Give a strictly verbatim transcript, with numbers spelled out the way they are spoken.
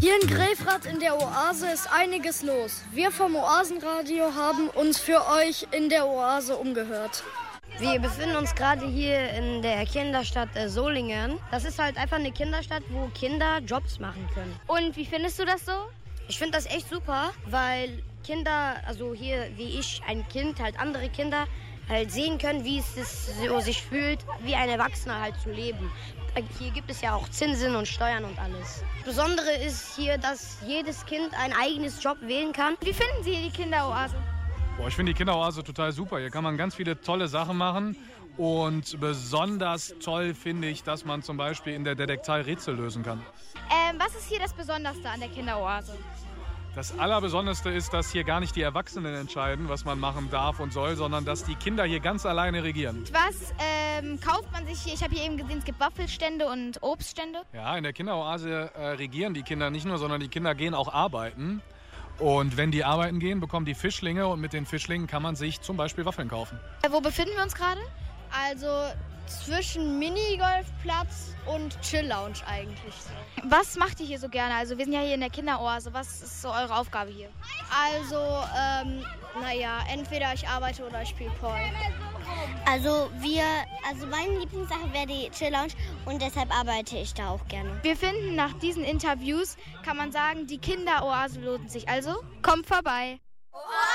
Hier in Grefrath in der Oase ist einiges los. Wir vom Oasenradio haben uns für euch in der Oase umgehört. Wir befinden uns gerade hier in der Kinderstadt äh, Solingen. Das ist halt einfach eine Kinderstadt, wo Kinder Jobs machen können. Und wie findest du das so? Ich finde das echt super, weil Kinder, also hier wie ich, ein Kind, halt andere Kinder, halt sehen können, wie es ist, so sich fühlt, wie ein Erwachsener halt zu leben. Hier gibt es ja auch Zinsen und Steuern und alles. Das Besondere ist hier, dass jedes Kind ein eigenes Job wählen kann. Wie finden Sie die Kinderoase? Boah, ich finde die Kinderoase total super. Hier kann man ganz viele tolle Sachen machen. Und besonders toll finde ich, dass man zum Beispiel in der Detektei Rätsel lösen kann. Ähm, was ist hier das Besonderste an der Kinderoase? Das Allerbesonderste ist, dass hier gar nicht die Erwachsenen entscheiden, was man machen darf und soll, sondern dass die Kinder hier ganz alleine regieren. Was ähm, kauft man sich hier? Ich habe hier eben gesehen, es gibt Waffelstände und Obststände. Ja, in der Kinderoase äh, regieren die Kinder nicht nur, sondern die Kinder gehen auch arbeiten. Und wenn die arbeiten gehen, bekommen die Fischlinge und mit den Fischlingen kann man sich zum Beispiel Waffeln kaufen. Äh, wo befinden wir uns gerade? Also zwischen Minigolfplatz und Chill-Lounge eigentlich. Was macht ihr hier so gerne? Also wir sind ja hier in der Kinderoase. Was ist so eure Aufgabe hier? Also, ähm, naja, entweder ich arbeite oder ich spiele Paul. Also wir, also meine Lieblingssache wäre die Chill-Lounge und deshalb arbeite ich da auch gerne. Wir finden, nach diesen Interviews kann man sagen, die Kinderoase lohnt sich. Also kommt vorbei. Oase!